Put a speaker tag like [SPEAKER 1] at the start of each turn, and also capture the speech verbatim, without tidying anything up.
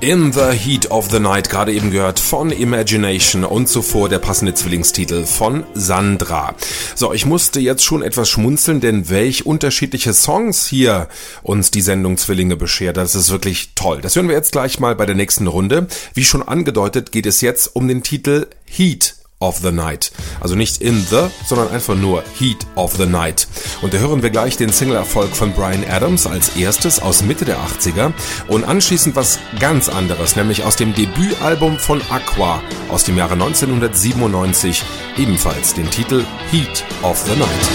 [SPEAKER 1] In the Heat of the Night, gerade eben gehört von Imagination und zuvor der passende Zwillingstitel von Sandra. So, ich musste jetzt schon etwas schmunzeln, denn welch unterschiedliche Songs hier uns die Sendung Zwillinge beschert, das ist wirklich toll. Das hören wir jetzt gleich mal bei der nächsten Runde. Wie schon angedeutet, geht es jetzt um den Titel Heat of the Night. Also nicht in the, sondern einfach nur Heat of the Night. Und da hören wir gleich den Single-Erfolg von Bryan Adams als erstes aus Mitte der achtziger und anschließend was ganz anderes, nämlich aus dem Debütalbum von Aqua aus dem Jahre neunzehnhundertsiebenundneunzig, ebenfalls den Titel Heat of the Night.